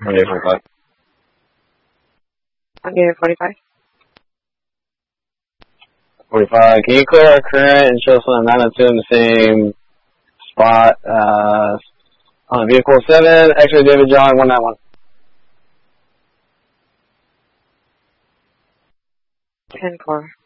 On day 45. On day 45. 45. Can you clear our current and show us on 902 in the same spot, on vehicle 7, X-ray David John 191. 10-4.